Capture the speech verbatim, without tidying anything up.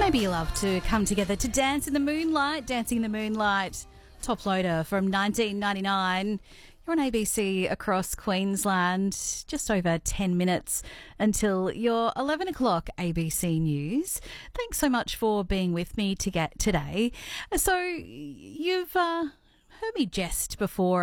Maybe you love to come together to dance in the moonlight, Dancing in the Moonlight, top loader from nineteen ninety-nine. You're on A B C across Queensland, just over ten minutes until your eleven o'clock A B C News. Thanks so much for being with me to get today. So you've uh, heard me jest before